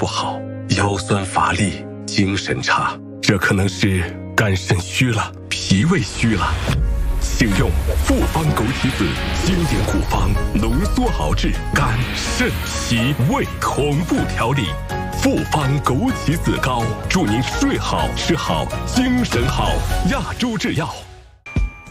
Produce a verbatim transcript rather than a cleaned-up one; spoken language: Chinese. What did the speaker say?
不好，腰酸乏力，精神差，这可能是肝肾虚了，脾胃虚了。请用复方枸杞子经典古方浓缩熬制肝肾脾胃同步调理。复方枸杞子膏，祝您睡好吃好精神好。亚洲制药。